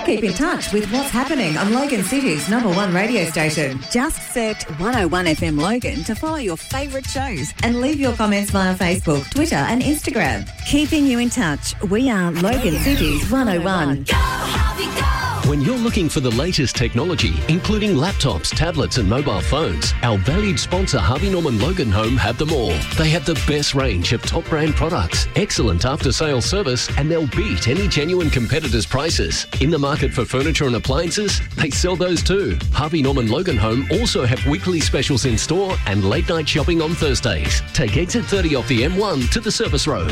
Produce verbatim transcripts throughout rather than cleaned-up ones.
Keep in touch with what's happening on Logan City's number one radio station. Just search one oh one F M Logan to follow your favourite shows and leave your comments via Facebook, Twitter and Instagram. Keeping you in touch, we are Logan City's one oh one. Go, Harvey, go! When you're looking for the latest technology, including laptops, tablets and mobile phones, our valued sponsor Harvey Norman Logan Home have them all. They have the best range of top brand products, excellent after-sales service, and they'll beat any genuine competitors' prices. In the market for furniture and appliances, they sell those too. Harvey Norman Logan Home also have weekly specials in store and late night shopping on Thursdays. Take exit thirty off the M one to the service road.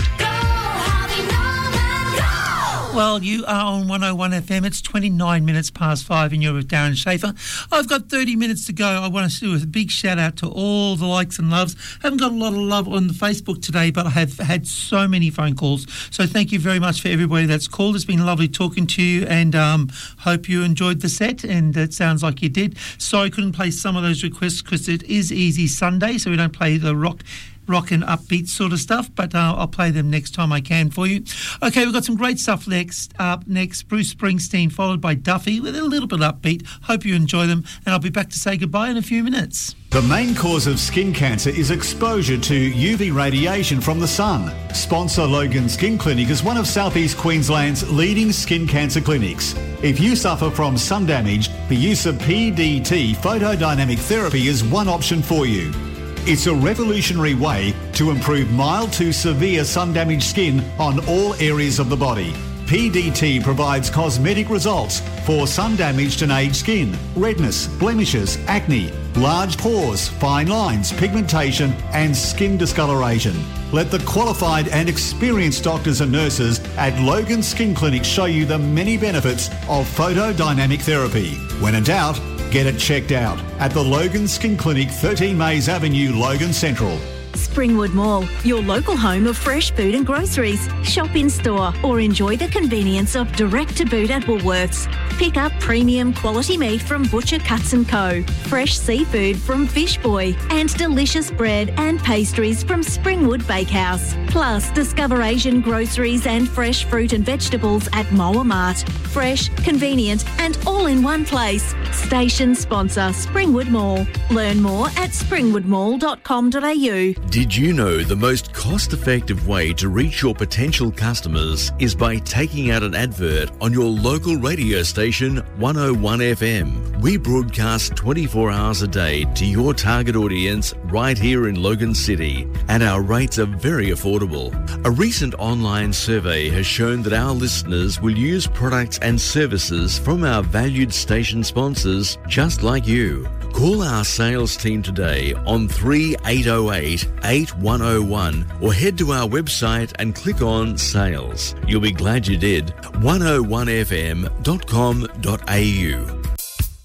Well, you are on one oh one F M. It's twenty-nine minutes past five and you're with Darren Schaefer. I've got thirty minutes to go. I want to do a big shout out to all the likes and loves. I haven't got a lot of love on the Facebook today, but I have had so many phone calls. So thank you very much for everybody that's called. It's been lovely talking to you and um, hope you enjoyed the set, and it sounds like you did. Sorry I couldn't play some of those requests because it is Easy Sunday, so we don't play the rock rock and upbeat sort of stuff, but uh, I'll play them next time I can for you. Okay, we've got some great stuff next. Up next, Bruce Springsteen, followed by Duffy, with a little bit upbeat. Hope you enjoy them, and I'll be back to say goodbye in a few minutes. The main cause of skin cancer is exposure to U V radiation from the sun. Sponsor Logan Skin Clinic is one of South East Queensland's leading skin cancer clinics. If you suffer from sun damage, the use of P D T photodynamic therapy is one option for you. It's a revolutionary way to improve mild to severe sun-damaged skin on all areas of the body. P D T provides cosmetic results for sun-damaged and aged skin, redness, blemishes, acne, large pores, fine lines, pigmentation and skin discoloration. Let the qualified and experienced doctors and nurses at Logan Skin Clinic show you the many benefits of photodynamic therapy. When in doubt, get it checked out at the Logan Skin Clinic, thirteen Mays Avenue, Logan Central. Springwood Mall, your local home of fresh food and groceries. Shop in store or enjoy the convenience of direct to boot at Woolworths. Pick up premium quality meat from Butcher Cuts and Co, fresh seafood from Fish Boy, and delicious bread and pastries from Springwood Bakehouse. Plus, discover Asian groceries and fresh fruit and vegetables at Moa Mart. Fresh, convenient, and all in one place. Station sponsor Springwood Mall. Learn more at springwood mall dot com dot a u. Did you know the most cost-effective way to reach your potential customers is by taking out an advert on your local radio station one oh one F M? We broadcast twenty-four hours a day to your target audience right here in Logan City, and our rates are very affordable. A recent online survey has shown that our listeners will use products and services from our valued station sponsors just like you. Call our sales team today on three eight oh eight, eight one oh one or head to our website and click on Sales. You'll be glad you did. one oh one f m dot com dot a u.